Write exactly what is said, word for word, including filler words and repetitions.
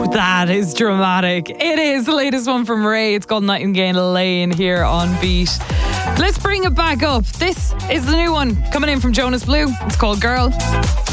That is dramatic. It is the latest one from Ray. It's called Nightingale Lane here on Beat. Let's bring it back up. This is the new one coming in from Jonas Blue. It's called Girl.